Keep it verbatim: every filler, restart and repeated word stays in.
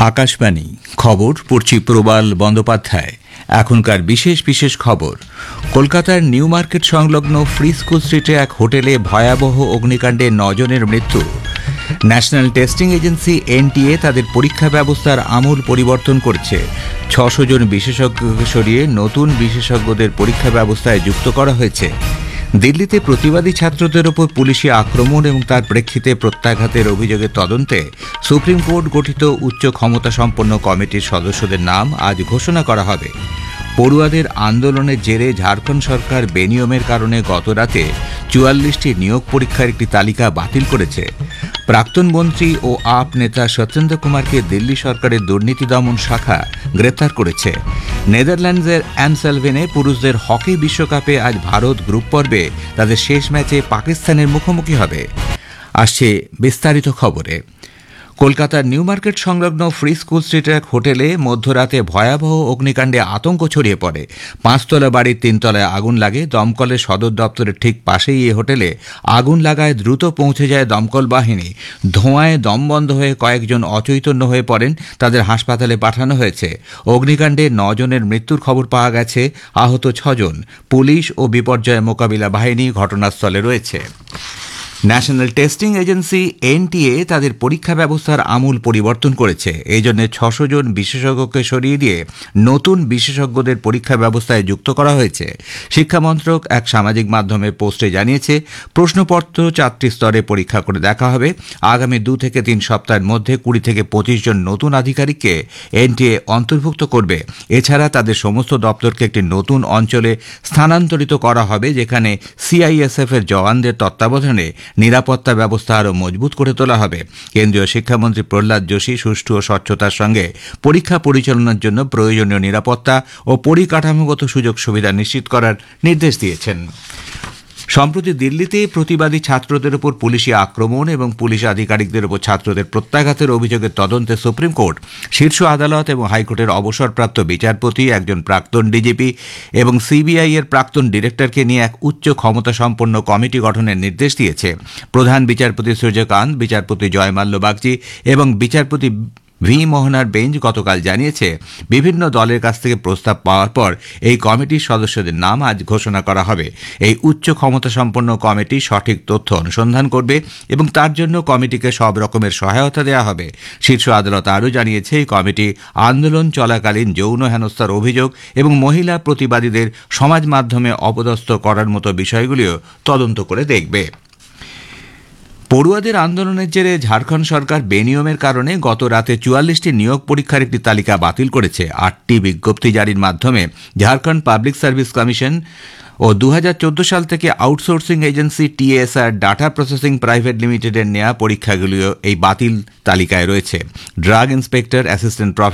আকাশবাণী খবর পড়ছি প্রবাল বন্দ্যোপাধ্যায়। এখনকার বিশেষ বিশেষ খবর। কলকাতার নিউ মার্কেট সংলগ্ন ফ্রি স্কুল স্ট্রিটে এক হোটেলে ভয়াবহ অগ্নিকাণ্ডে নজনের মৃত্যু। ন্যাশনাল টেস্টিং এজেন্সি এনটিএ তাদের পরীক্ষা ব্যবস্থার আমূল পরিবর্তন করছে। ছশো জন বিশেষজ্ঞকে সরিয়ে নতুন বিশেষজ্ঞদের পরীক্ষা ব্যবস্থায় যুক্ত করা হয়েছে। দিল্লিতে প্রতিবাদী ছাত্রদের ওপর পুলিশি আক্রমণ এবং তার প্রেক্ষিতে প্রত্যাঘাতের অভিযোগের তদন্তে সুপ্রিম কোর্ট গঠিত উচ্চ ক্ষমতা সম্পন্ন কমিটির সদস্যদের নাম আজ ঘোষণা করা হবে। পড়ুয়াদের আন্দোলনের জেরে ঝাড়খণ্ড সরকার বেনিয়মের কারণে গতরাতে চুয়াল্লিশটি নিয়োগ পরীক্ষার একটি তালিকা বাতিল করেছে। প্রাক্তন মন্ত্রী ও আপ নেতা সত্যেন্দ্র কুমারকে দিল্লি সরকারের দুর্নীতি দমন শাখা গ্রেপ্তার করেছে। নেদারল্যান্ডসের অ্যামসেলভেনে পুরুষদের হকি বিশ্বকাপে আজ ভারত গ্রুপ পর্বে তাদের শেষ ম্যাচে পাকিস্তানের মুখোমুখি হবে। আসছে বিস্তারিত খবরে। কলকাতার নিউ মার্কেট সংলগ্ন ফ্রি স্কুল স্ট্রিটের এক হোটেলে মধ্যরাতে ভয়াবহ অগ্নিকাণ্ডে আতঙ্ক ছড়িয়ে পড়ে। পাঁচতলা বাড়ির তিনতলায় আগুন লাগে। দমকলের সদর দপ্তরের ঠিক পাশেই এই হোটেলে আগুন লাগায় দ্রুত পৌঁছে যায় দমকল বাহিনী। ধোঁয়ায় দম বন্ধ হয়ে কয়েকজন অচৈতন্য হয়ে পড়েন, তাদের হাসপাতালে পাঠানো হয়েছে। অগ্নিকাণ্ডে নজনের মৃত্যুর খবর পাওয়া গেছে, আহত ছজন। পুলিশ ও বিপর্যয় মোকাবিলা বাহিনী ঘটনাস্থলে রয়েছে। ন্যাশনাল টেস্টিং এজেন্সি এনটিএ তাদের পরীক্ষা ব্যবস্থার আমূল পরিবর্তন করেছে। এই জন্য ছশো জন বিশেষজ্ঞকে সরিয়ে দিয়ে নতুন বিশেষজ্ঞদের পরীক্ষা ব্যবস্থায় যুক্ত করা হয়েছে। শিক্ষামন্ত্রক এক সামাজিক মাধ্যমে পোস্টে জানিয়েছে, প্রশ্নপত্র চারটি স্তরে পরীক্ষা করে দেখা হবে। আগামী দু থেকে তিন সপ্তাহের মধ্যে কুড়ি থেকে পঁচিশ জন নতুন আধিকারিককে এনটিএ অন্তর্ভুক্ত করবে। এছাড়া তাদের সমস্ত দপ্তরকে একটি নতুন অঞ্চলে স্থানান্তরিত করা হবে, যেখানে সিআইএসএফ এর জওয়ানদের তত্ত্বাবধানে নিরাপত্তা ব্যবস্থা আরও মজবুত করে তোলা হবে। কেন্দ্রীয় শিক্ষামন্ত্রী প্রহ্লাদ যোশী সুষ্ঠু ও স্বচ্ছতার সঙ্গে পরীক্ষা পরিচালনার জন্য প্রয়োজনীয় নিরাপত্তা ও পরিকাঠামোগত সুযোগ সুবিধা নিশ্চিত করার নির্দেশ দিয়েছেন। সম্প্রতি দিল্লিতে প্রতিবাদী ছাত্রদের উপর পুলিশি আক্রমণ এবং পুলিশ আধিকারিকদের উপর ছাত্রদের প্রত্যাঘাতের অভিযোগের তদন্তে সুপ্রিম কোর্ট, শীর্ষ আদালত এবং হাইকোর্টের অবসরপ্রাপ্ত বিচারপতি, একজন প্রাক্তন ডিজিপি এবং সিবিআই এর প্রাক্তন ডিরেক্টরকে নিয়ে এক উচ্চ ক্ষমতা সম্পন্ন কমিটি গঠনের নির্দেশ দিয়েছে। প্রধান বিচারপতি সূর্যকান্ত, বিচারপতি জয়মাল্য বাগচি এবং বিচারপতি ভি মোহনার বেঞ্চ গতকাল জানিয়েছে, বিভিন্ন দলের কাছ থেকে প্রস্তাব পাওয়ার পর এই কমিটির সদস্যদের নাম আজ ঘোষণা করা হবে। এই উচ্চ ক্ষমতাসম্পন্ন কমিটি সঠিক তথ্য অনুসন্ধান করবে এবং তার জন্য কমিটিকে সব রকমের সহায়তা দেওয়া হবে। শীর্ষ আদালত আরও জানিয়েছে, এই কমিটি আন্দোলন চলাকালীন যৌন হেনস্থার অভিযোগ এবং মহিলা প্রতিবাদীদের সমাজ মাধ্যমে অপদস্থ করার মতো বিষয়গুলিও তদন্ত করে দেখবে। পড়ুয়াদের আন্দোলনের জেরে ঝাড়খণ্ড সরকার বেনিয়মের কারণে গত রাতে চুয়াল্লিশটি নিয়োগ পরীক্ষার একটি তালিকা বাতিল করেছে। আটটি বিজ্ঞপ্তি জারির মাধ্যমে ঝাড়খণ্ড পাবলিক সার্ভিস কমিশন ও দু হাজার চোদ্দ সাল থেকে outsourcing agency TSR data processing private লিমিটেডের নেওয়া পরীক্ষাগুলিও এই বাতিল তালিকায় রয়েছে। Drug inspector, assistant